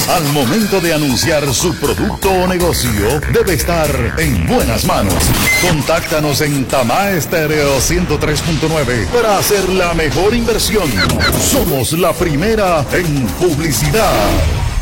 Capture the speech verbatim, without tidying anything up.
Al momento de anunciar su producto o negocio, debe estar en buenas manos. Contáctanos en Tamá Estéreo ciento tres punto nueve para hacer la mejor inversión. Somos la primera en publicidad.